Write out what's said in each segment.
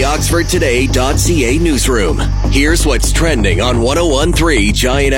oxfordtoday.ca newsroom. Here's what's trending on 101.3 Giant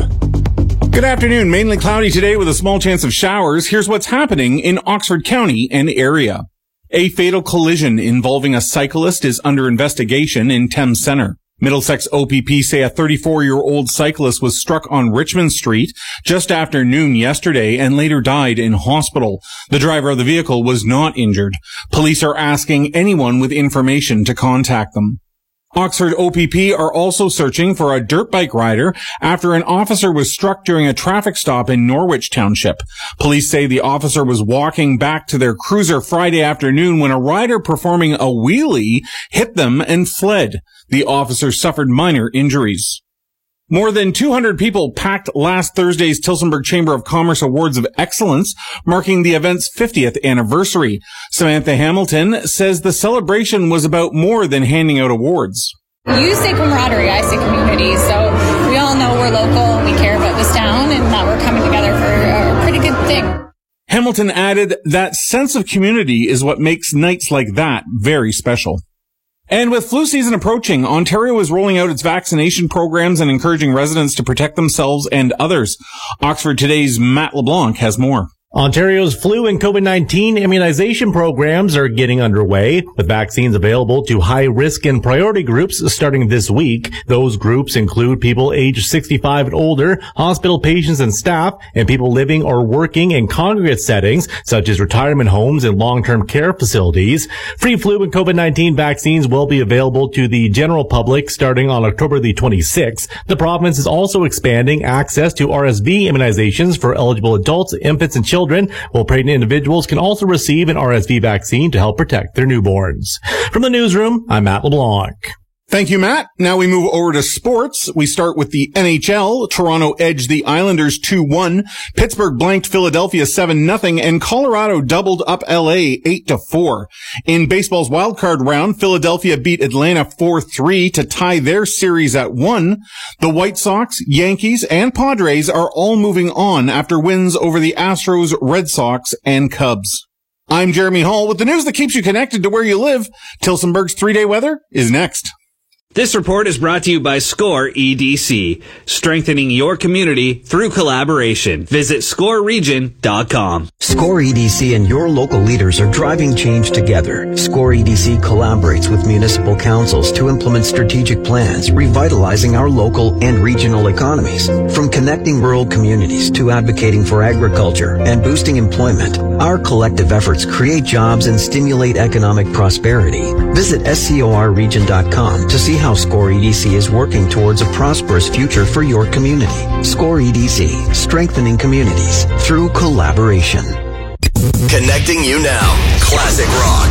FM. Good afternoon. Mainly cloudy today with a small chance of showers. Here's what's happening in Oxford County and area. A fatal collision involving a cyclist is under investigation in Thames Centre. Middlesex OPP say a 34-year-old cyclist was struck on Richmond Street just after noon yesterday and later died in hospital. The driver of the vehicle was not injured. Police are asking anyone with information to contact them. Oxford OPP are also searching for a dirt bike rider after an officer was struck during a traffic stop in Norwich Township. Police say the officer was walking back to their cruiser Friday afternoon when a rider performing a wheelie hit them and fled. The officer suffered minor injuries. More than 200 people packed last Thursday's Tillsonburg Chamber of Commerce Awards of Excellence, marking the event's 50th anniversary. Samantha Hamilton says the celebration was about more than handing out awards. You say camaraderie, I say community. So we all know we're local, we care about this town, and that we're coming together for a pretty good thing. Hamilton added that sense of community is what makes nights like that very special. And with flu season approaching, Ontario is rolling out its vaccination programs and encouraging residents to protect themselves and others. Oxford Today's Matt LeBlanc has more. Ontario's flu and COVID-19 immunization programs are getting underway, with vaccines available to high-risk and priority groups starting this week. Those groups include people aged 65 and older, hospital patients and staff, and people living or working in congregate settings, such as retirement homes and long-term care facilities. Free flu and COVID-19 vaccines will be available to the general public starting on October the 26th. The province is also expanding access to RSV immunizations for eligible adults, infants, and children, while pregnant individuals can also receive an RSV vaccine to help protect their newborns. From the newsroom, I'm Matt LeBlanc. Thank you, Matt. Now we move over to sports. We start with the NHL. Toronto edged the Islanders 2-1. Pittsburgh blanked Philadelphia 7-0, and Colorado doubled up LA 8-4. In baseball's wildcard round, Philadelphia beat Atlanta 4-3 to tie their series at 1. The White Sox, Yankees, and Padres are all moving on after wins over the Astros, Red Sox, and Cubs. I'm Jeremy Hall with the news that keeps you connected to where you live. Tillsonburg's 3-day weather is next. This report is brought to you by SCORE EDC, strengthening your community through collaboration. Visit scoreregion.com. SCORE EDC and your local leaders are driving change together. SCORE EDC collaborates with municipal councils to implement strategic plans, revitalizing our local and regional economies. From connecting rural communities to advocating for agriculture and boosting employment, our collective efforts create jobs and stimulate economic prosperity. Visit scoreregion.com to see how SCORE EDC is working towards a prosperous future for your community. SCORE EDC, strengthening communities through collaboration. Connecting you now. Classic Rock.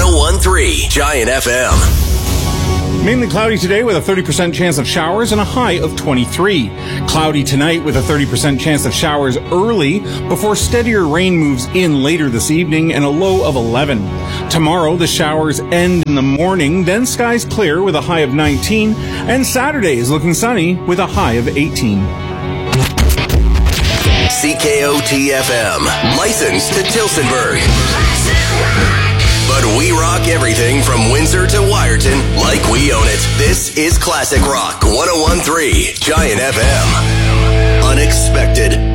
101.3 Giant FM. Mainly cloudy today with a 30% chance of showers and a high of 23. Cloudy tonight with a 30% chance of showers early before steadier rain moves in later this evening and a low of 11. Tomorrow the showers end in the morning, then skies clear with a high of 19, and Saturday is looking sunny with a high of 18. CKOT-FM, licensed to Tillsonburg. But we rock everything from Windsor to Wyerton like we own it. This is Classic Rock 101.3 Giant FM. Unexpected.